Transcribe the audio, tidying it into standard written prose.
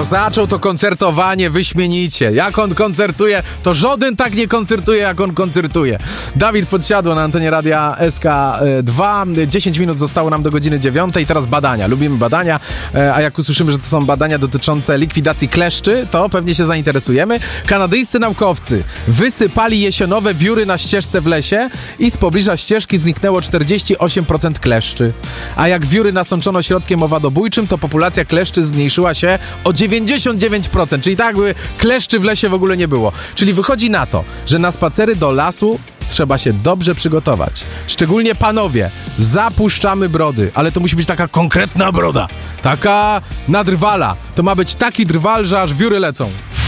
No zaczął to koncertowanie wyśmienicie. Jak on koncertuje, to żaden tak nie koncertuje, jak on koncertuje. Dawid Podsiadło na antenie Radia SK2. 10 minut zostało nam do godziny 9. Teraz badania. Lubimy badania, a jak usłyszymy, że to są badania dotyczące likwidacji kleszczy, to pewnie się zainteresujemy. Kanadyjscy naukowcy wysypali jesionowe wióry na ścieżce w lesie i z pobliża ścieżki zniknęło 48% kleszczy. A jak wióry nasączono środkiem owadobójczym, to populacja kleszczy zmniejszyła się o 99%, czyli tak jakby kleszczy w lesie w ogóle nie było. Czyli wychodzi na to, że na spacery do lasu trzeba się dobrze przygotować. Szczególnie panowie, zapuszczamy brody, ale to musi być taka konkretna broda, taka na drwala. To ma być taki drwal, że aż wióry lecą.